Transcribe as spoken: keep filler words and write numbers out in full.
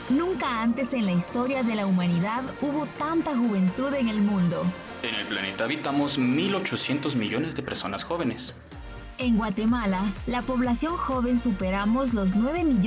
Nunca antes en la historia de la humanidad hubo tanta juventud en el mundo. En el planeta habitamos mil ochocientos millones de personas jóvenes. En Guatemala, la población joven superamos los nueve millones